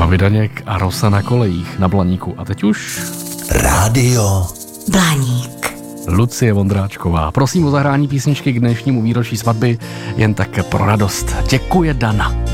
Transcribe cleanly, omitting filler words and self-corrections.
Slavy Daněk a Rosa na kolejích na Blaníku. A teď už Rádio Blaník. Lucie Vondráčková. Prosím o zahrání písničky k dnešnímu výročí svatby, jen tak pro radost. Děkuje Dana.